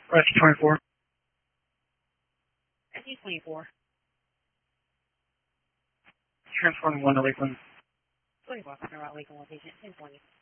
Rescue 24. Rescue 24. Transporting 1 to Lakeland. 24, talking about Lakeland location, 1020.